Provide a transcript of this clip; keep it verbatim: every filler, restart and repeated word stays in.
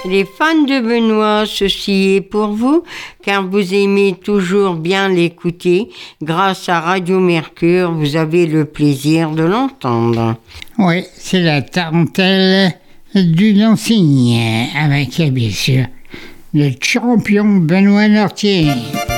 Les fans de Benoît, ceci est pour vous, car vous aimez toujours bien l'écouter. Grâce à Radio Mercure, vous avez le plaisir de l'entendre. Oui, c'est la tarentelle du Lansigne, avec bien sûr le champion Benoît Nortier.